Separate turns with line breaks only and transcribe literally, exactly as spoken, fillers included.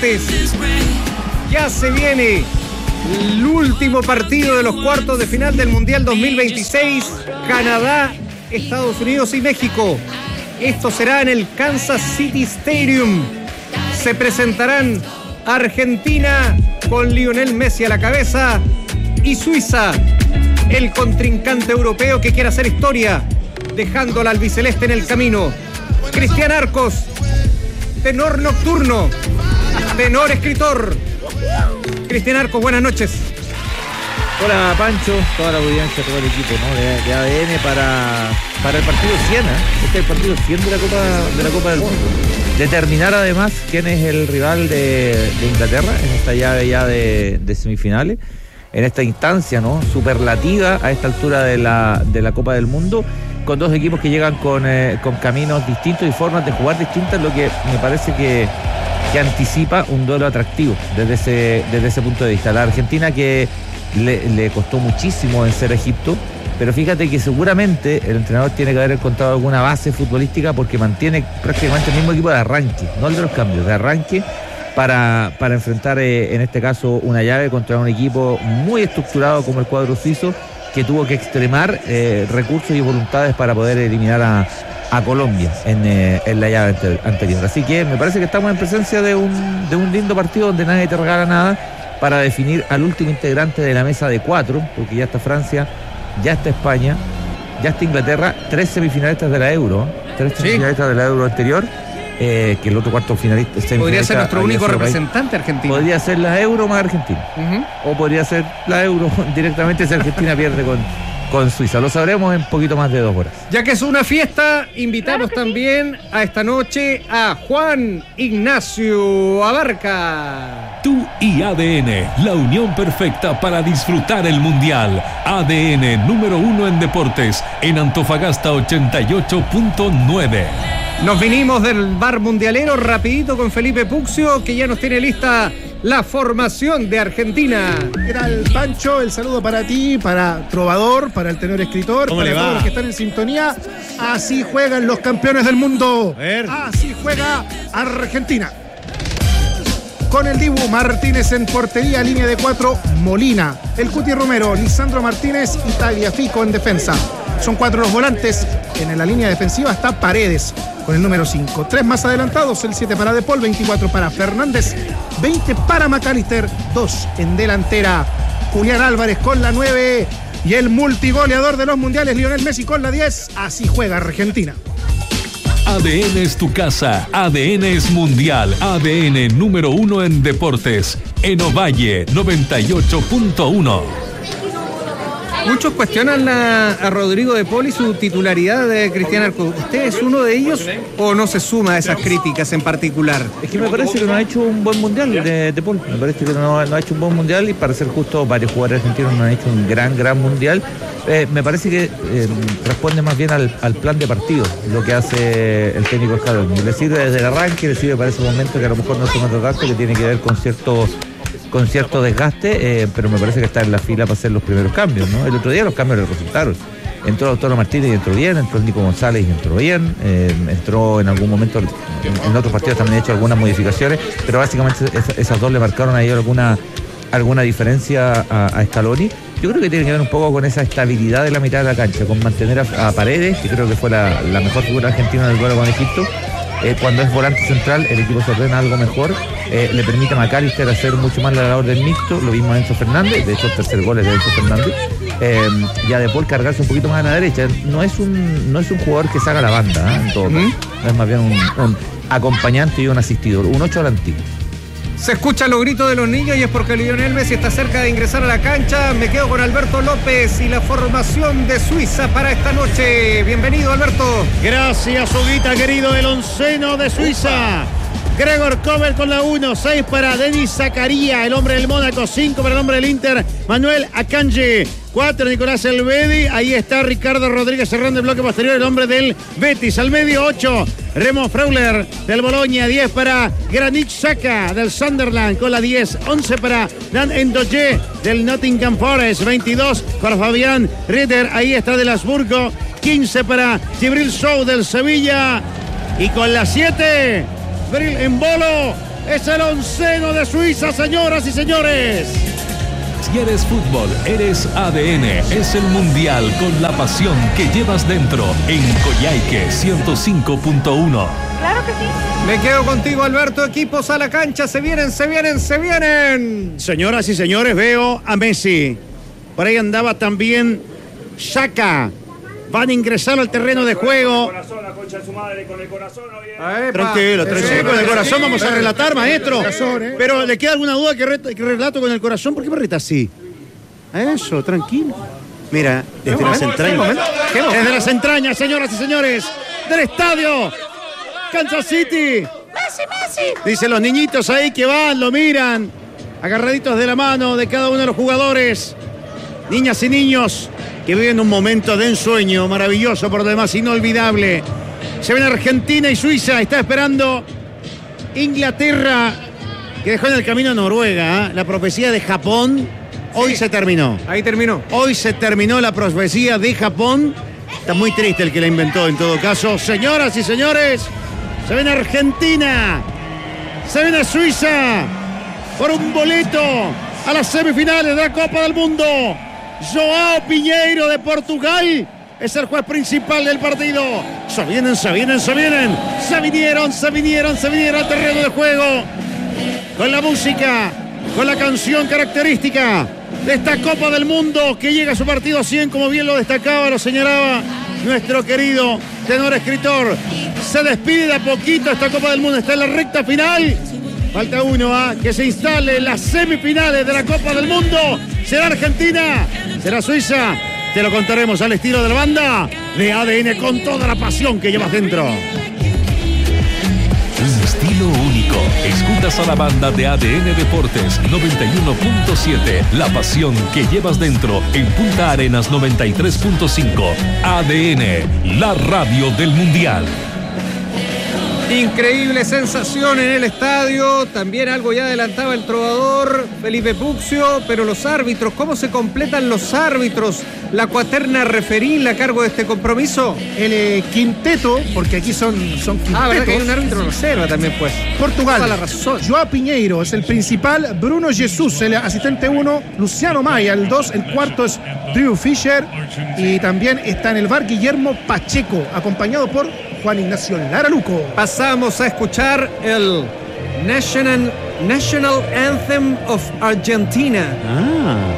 deportes. Ya se viene el último partido de los cuartos de final del Mundial dos mil veintiséis. Canadá, Estados Unidos y México. Esto será en el Kansas City Stadium. Se presentarán Argentina con Lionel Messi a la cabeza y Suiza, el contrincante europeo que quiere hacer historia, dejando al albiceleste en el camino. Cristian Arcos, tenor nocturno, tenor escritor. Cristian Arcos, buenas noches.
Hola Pancho, toda la audiencia, todo el equipo, ¿no? de, de A D N para, para el partido cien, ¿eh? Este es el partido cien de la Copa, de la Copa del Mundo. Determinar además quién es el rival de, de Inglaterra en esta llave ya de, de semifinales, en esta instancia, ¿no? Superlativa a esta altura de la, de la Copa del Mundo, con dos equipos que llegan con, eh, con caminos distintos y formas de jugar distintas, lo que me parece que, que anticipa un duelo atractivo desde ese, desde ese punto de vista. La Argentina que le, le costó muchísimo vencer a Egipto, pero fíjate que seguramente el entrenador tiene que haber encontrado alguna base futbolística, porque mantiene prácticamente el mismo equipo de arranque, no el de los cambios, de arranque, para, para enfrentar eh, en este caso una llave contra un equipo muy estructurado como el cuadro suizo, que tuvo que extremar eh, recursos y voluntades para poder eliminar a, a Colombia en, eh, en la llave anterior. Así que me parece que estamos en presencia de un, de un lindo partido donde nadie te regala nada, para definir al último integrante de la mesa de cuatro, porque ya está Francia, ya está España, ya está Inglaterra, tres semifinalistas de la Euro, tres
sí.
semifinalistas de la Euro anterior, eh, que el otro cuarto finalista
podría ser nuestro único representante argentino.
Podría ser la Euro más Argentina, uh-huh. o podría ser la Euro directamente si Argentina pierde con, con Suiza. Lo sabremos en poquito más de dos horas.
Ya que es una fiesta, invitamos claro también sí. a esta noche a Juan Ignacio Abarca.
Tú y A D N, la unión perfecta para disfrutar el Mundial. A D N número uno en deportes, en Antofagasta ochenta y ocho punto nueve.
Nos vinimos del bar mundialero rapidito con Felipe Puccio, que ya nos tiene lista la formación de Argentina.
¿Qué tal, Pancho? El saludo para ti, para Trovador, para el tenor escritor, para todos los que están en sintonía. Así juegan los campeones del mundo. Así juega Argentina. Con el Dibu Martínez en portería, línea de cuatro, Molina, el Cuti Romero, Lisandro Martínez y Tagliafico en defensa. Son cuatro los volantes. En la línea defensiva está Paredes con el número cinco. Tres más adelantados, el siete para De Paul, veinticuatro para Fernández, veinte para McAllister, dos en delantera. Julián Álvarez con la nueve y el multigoleador de los mundiales, Lionel Messi con la diez. Así juega Argentina.
A D N es tu casa, A D N es mundial, A D N número uno en deportes, en Ovalle noventa y ocho punto uno.
Muchos cuestionan a, a Rodrigo De Paul y su titularidad de Cristian Arcos. ¿Usted es uno de ellos o no se suma a esas críticas en particular?
Es que me parece que no ha hecho un buen mundial de De Paul. Me parece que no, no ha hecho un buen mundial, y para ser justo, varios jugadores argentinos no han hecho un gran, gran mundial. Eh, me parece que eh, responde más bien al, al plan de partido, lo que hace el técnico Scaloni. Le sirve desde el arranque, le sirve para ese momento que a lo mejor no se nota tanto, que tiene que ver con cierto... con cierto desgaste, eh, pero me parece que está en la fila para hacer los primeros cambios, ¿no? El otro día los cambios le resultaron. Entró Lautaro Martínez y entró bien, entró Nico González y entró bien, eh, entró en algún momento, en, en otros partidos también ha hecho algunas modificaciones, pero básicamente esas, esas dos le marcaron ahí alguna, alguna diferencia a, a Scaloni. Yo creo que tiene que ver un poco con esa estabilidad de la mitad de la cancha, con mantener a, a Paredes, que creo que fue la, la mejor figura argentina del duelo con Egipto. Eh, cuando es volante central, el equipo se ordena algo mejor, eh, le permite a McAllister hacer mucho más la labor del mixto, lo mismo a Enzo Fernández, de hecho el tercer gol es de Enzo Fernández, eh, y a De Paul cargarse un poquito más a la derecha. No es un, no es un jugador que saca la banda, ¿eh? En todo caso, es más bien un, un acompañante y un asistidor, un ocho a la antigua.
Se escuchan los gritos de los niños y es porque Lionel Messi está cerca de ingresar a la cancha. Me quedo con Alberto López y la formación de Suiza para esta noche. Bienvenido, Alberto.
Gracias, Huguita, querido. El onceno de Suiza. Gregor Kobel con la uno, seis para Denis Zakaria, el hombre del Mónaco, cinco para el hombre del Inter, Manuel Akanji, cuatro Nicolás Elvedi, ahí está Ricardo Rodríguez cerrando el bloque posterior, el hombre del Betis, al medio ocho, Remo Freuler del Bologna, diez para Granit Xhaka del Sunderland con la diez, once para Dan Ndoye del Nottingham Forest, veintidós para Fabián Ritter, ahí está del Habsburgo, quince para Djibril Sow del Sevilla, y con la siete... Bril Embolo Es el onceno de Suiza, señoras y señores.
Si eres fútbol, eres A D N. Es el mundial con la pasión que llevas dentro. En Coyhaique ciento cinco punto uno.
Claro que sí.
Me quedo contigo, Alberto. Equipos a la cancha. Se vienen, se vienen, se vienen.
Señoras y señores, veo a Messi. Por ahí andaba también Xhaka. Van a ingresar al terreno de juego. Tranquilo, tranquilo. Con el corazón vamos a relatar, maestro. Pero ¿le queda alguna duda que, re que relato con el corazón? ¿Por qué me reta así? Eso, tranquilo. Mira, desde las entrañas. Desde las entrañas, señoras y señores, del estadio Kansas City.
Messi, Messi.
Dicen los niñitos ahí que van, lo miran, agarraditos de la mano de cada uno de los jugadores. Niñas y niños que viven un momento de ensueño maravilloso, por lo demás inolvidable. Se ven Argentina y Suiza. Está esperando Inglaterra, que dejó en el camino a Noruega. ¿eh? La profecía de Japón hoy sí. se terminó.
Ahí terminó.
Hoy se terminó la profecía de Japón. Está muy triste el que la inventó en todo caso. Señoras y señores, se ven Argentina, se ven a Suiza por un boleto a las semifinales de la Copa del Mundo. Joao Pinheiro de Portugal es el juez principal del partido. Se vienen, se vienen, se vienen. Se vinieron, se vinieron, se vinieron al terreno de juego. Con la música, con la canción característica de esta Copa del Mundo que llega a su partido cien, como bien lo destacaba, lo señalaba nuestro querido tenor escritor. Se despide de a poquito esta Copa del Mundo. Está en la recta final. Falta uno a ¿eh? que se instale en las semifinales de la Copa del Mundo. ¿Será Argentina? ¿Será Suiza? Te lo contaremos al estilo de la banda de A D N con toda la pasión que llevas dentro.
Un estilo único. Escuchas a la banda de A D N Deportes noventa y uno punto siete. La pasión que llevas dentro en Punta Arenas noventa y tres punto cinco. A D N, la radio del Mundial.
Increíble sensación en el estadio, también algo ya adelantaba el trovador Felipe Puccio, pero los árbitros, ¿cómo se completan los árbitros? La cuaterna referil a cargo de este compromiso.
El eh, quinteto, porque aquí son, son quintetos.
Ah, verdad que hay un árbitro reserva también, pues.
Portugal,
toda la razón.
Joao Pinheiro es el principal, Bruno Jesús, el asistente uno, Luciano Maya, el dos, el cuarto es Drew Fisher, y también está en el bar Guillermo Pacheco, acompañado por Juan Ignacio Lara Luco.
Pasamos a escuchar el National, National Anthem of Argentina.
Ah.